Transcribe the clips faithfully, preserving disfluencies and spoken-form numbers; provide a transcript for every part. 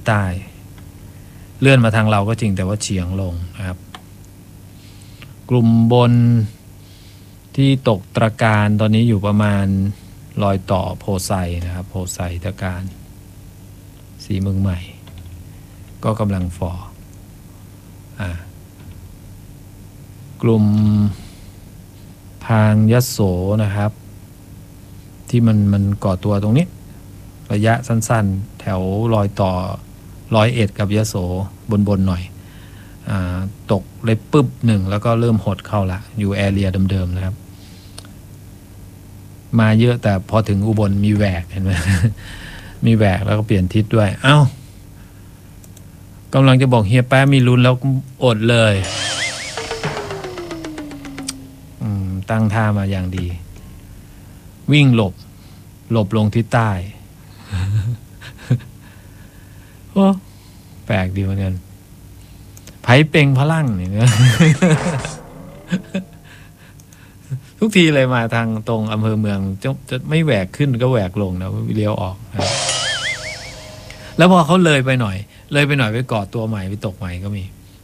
ใต้เลื่อนมาทางเราก็จริงแต่ว่าเฉียงลงนะครับกลุ่มบนที่ตกตะการตอนนี้อยู่ประมาณรอยต่อโพไซนะครับโพไซตะการสีเมืองใหม่ก็กำลังฟออ่ากลุ่มพางยโสนะครับที่มันมันก่อตัวตรงนี้ระยะสั้นๆแถวรอยต่อร้อยเอ็ดกับยโสบนๆหน่อยอ่าตกเลยปึ๊บหนึ่งแล้วก็เริ่มหดเข้าละอยู่แอเรียเดิมๆนะครับมาเยอะแต่พอถึงอุบลมีแหวกเห็นไหม มีแหวกแล้วก็เปลี่ยนทิศด้วยเอ้ากำลังจะบอกเฮียแป๊ะมีลุ้นแล้วอดเลยตั้งท่ามาอย่างดีวิ่งหลบหลบลงทิศใต้โอ้แปลกดีเหมือนกันไผเป่งพลังนี่นะ ทุกทีเลยมาทางตรงอำเภอเมืองจะจะไม่แหวกขึ้นก็แหวกลงนะเลี้ยวออกนะแล้วพอเขาเลยไปหน่อยเลยไปหน่อยไปเกาะตัวใหม่ไปตกใหม่ก็มี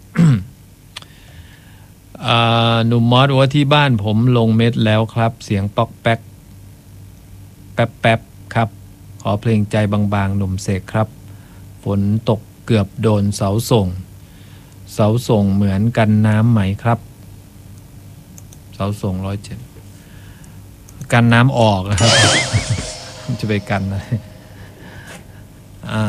หนุ่มมอสว่าที่บ้านผมลงเม็ดแล้วครับเสียงป๊อกแป๊กแป๊บแป๊บครับขอเพลงใจบางๆหนุ่มเสกครับฝนตกเกือบโดนเสาส่งเสาส่งเหมือนกันน้ำไหมครับเสาส่งร้อยเจ็ดกันน้ำออกนะครับ จะไปกันนะอ่า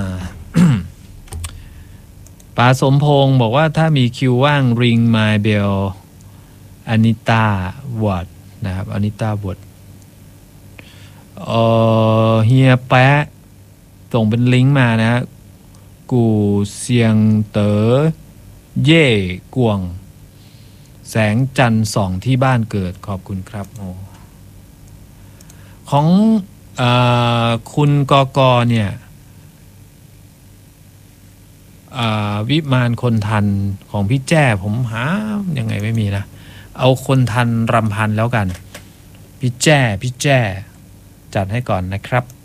ป๋าสมพงศ์บอกว่าถ้ามีคิวว่างริงไมเบลอานิต้าวอดนะครับอานิต้าวอดเออเฮียแปะส่งเป็นลิงก์มานะฮะกูเซียงเต๋อเย่กวงแสงจันทร์ส่องที่บ้านเกิดขอบคุณครับโอ้ของอคุณกกเนี่ยวิมานคนทันของพี่แจ้ผมหายังไงไม่มีนะเอาคนทันรำพันแล้วกันพี่แจ้พี่แจ้จัดให้ก่อนนะครับ